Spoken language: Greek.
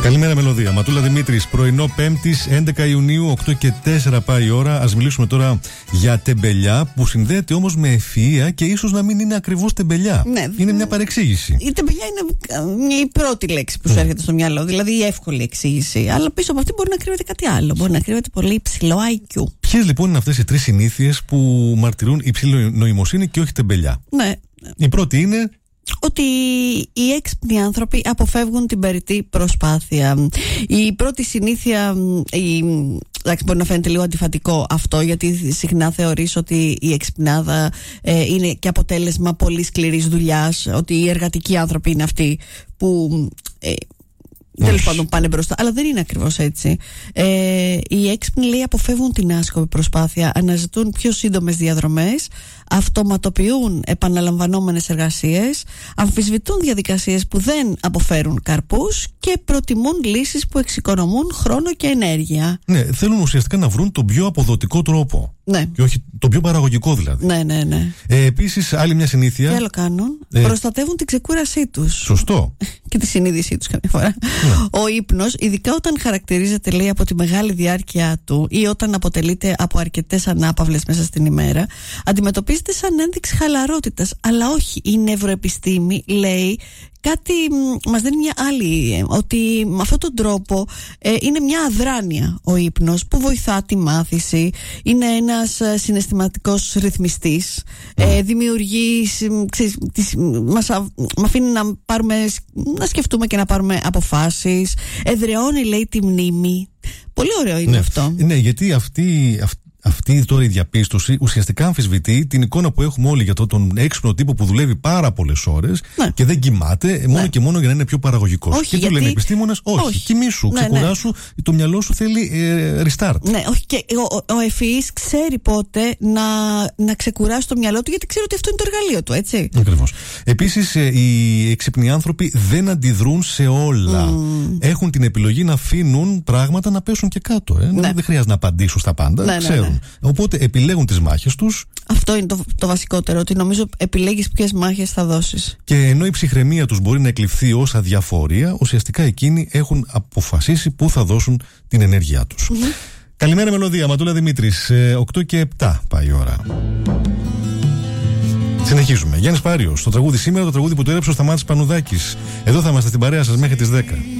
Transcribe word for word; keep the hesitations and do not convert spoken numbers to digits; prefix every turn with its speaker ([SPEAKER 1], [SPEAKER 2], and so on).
[SPEAKER 1] Καλημέρα, Μελωδία. Ματούλα Δημήτρης, πρωινό Πέμπτης, έντεκα Ιουνίου, οκτώ και τέσσερα πάει η ώρα. Ας μιλήσουμε τώρα για τεμπελιά, που συνδέεται όμως με ευφυΐα και ίσως να μην είναι ακριβώς τεμπελιά. Ναι, είναι μια παρεξήγηση. Η
[SPEAKER 2] τεμπελιά είναι η πρώτη λέξη που σου έρχεται στο μυαλό, δηλαδή η εύκολη εξήγηση. Αλλά πίσω από αυτή μπορεί να κρύβεται κάτι άλλο. Μπορεί να κρύβεται πολύ υψηλό άι κιου.
[SPEAKER 1] Ποιες λοιπόν είναι αυτές οι τρεις συνήθειες που μαρτυρούν υψηλή νοημοσύνη και όχι τεμπελιά?
[SPEAKER 2] Ναι.
[SPEAKER 1] Η πρώτη είναι
[SPEAKER 2] ότι οι έξυπνοι άνθρωποι αποφεύγουν την περιττή προσπάθεια. Η πρώτη συνήθεια, η, εντάξει, μπορεί να φαίνεται λίγο αντιφατικό αυτό, γιατί συχνά θεωρείς ότι η εξυπνάδα ε, είναι και αποτέλεσμα πολύ σκληρής δουλειάς, ότι οι εργατικοί άνθρωποι είναι αυτοί που ε, τέλος πάντων πάνε μπροστά. Αλλά δεν είναι ακριβώς έτσι. Ε, οι έξυπνοι, λέει, αποφεύγουν την άσκοπη προσπάθεια, αναζητούν πιο σύντομες διαδρομές, αυτοματοποιούν επαναλαμβανόμενες εργασίες, αμφισβητούν διαδικασίες που δεν αποφέρουν καρπούς και προτιμούν λύσεις που εξοικονομούν χρόνο και ενέργεια.
[SPEAKER 1] Ναι, θέλουν ουσιαστικά να βρουν τον πιο αποδοτικό τρόπο.
[SPEAKER 2] Ναι.
[SPEAKER 1] Και όχι τον πιο παραγωγικό, δηλαδή.
[SPEAKER 2] Ναι, ναι, ναι.
[SPEAKER 1] Ε, επίσης, άλλη μια συνήθεια.
[SPEAKER 2] Τι άλλο κάνουν? Ε, προστατεύουν την ξεκούρασή τους.
[SPEAKER 1] Σωστό.
[SPEAKER 2] Και τη συνείδησή τους καμιά φορά. Ναι. Ο ύπνος, ειδικά όταν χαρακτηρίζεται, λέει, από τη μεγάλη διάρκεια του ή όταν αποτελείται από αρκετές ανάπαυλες μέσα στην ημέρα, αντιμετωπίζεται σαν ένδειξη χαλαρότητας. Αλλά όχι, η νευροεπιστήμη λέει κάτι, μας δίνει μια άλλη, ότι με αυτόν τον τρόπο ε, είναι μια αδράνεια ο ύπνος που βοηθά τη μάθηση, είναι ένας συναισθηματικός ρυθμιστής, ε, δημιουργεί, ξέρεις, τις, μας αφήνει να, πάρουμε, να σκεφτούμε και να πάρουμε αποφάσεις, εδραιώνει, λέει, τη μνήμη. Πολύ ωραίο είναι, ναι, αυτό.
[SPEAKER 1] Ναι, γιατί αυτή, αυτή Αυτή τώρα η διαπίστωση ουσιαστικά αμφισβητεί την εικόνα που έχουμε όλοι για το, τον έξυπνο τύπο που δουλεύει πάρα πολλές ώρες, ναι, και δεν κοιμάται, μόνο, ναι, και μόνο για να είναι πιο παραγωγικός. Όχι, και γιατί του λένε οι επιστήμονες, όχι, όχι, κοιμήσου, ναι, ξεκουράσου, ναι, το μυαλό σου θέλει ε, restart.
[SPEAKER 2] Ναι, όχι, και ο, ο, ο ευφυής ξέρει πότε να, να ξεκουράσει το μυαλό του, γιατί ξέρει ότι αυτό είναι το εργαλείο του, έτσι.
[SPEAKER 1] Ακριβώς. Επίσης, ε, οι έξυπνοι άνθρωποι δεν αντιδρούν σε όλα. Mm. Έχουν την επιλογή να αφήνουν πράγματα να πέσουν και κάτω. Ε. Ναι. Δεν χρειάζεται να απαντήσουν στα πάντα. Ναι, ξέρουν. Ναι, ναι. Οπότε επιλέγουν τις μάχες τους.
[SPEAKER 2] Αυτό είναι το, το βασικότερο, ότι νομίζω επιλέγεις ποιες μάχες θα δώσεις.
[SPEAKER 1] Και ενώ η ψυχραιμία τους μπορεί να εκλειφθεί ως αδιαφορία, ουσιαστικά εκείνοι έχουν αποφασίσει πού θα δώσουν την ενέργειά τους. Mm-hmm. Καλημέρα, Μελωδία. Ματούλα Δημήτρης, οκτώ και επτά πάει η ώρα. Συνεχίζουμε. Γιάννης Πάριος, το τραγούδι σήμερα, το τραγούδι που το έγραψε ο Σταμάτης Πανουδάκης. Εδώ θα είμαστε στην παρέα σας μέχρι τις δέκα.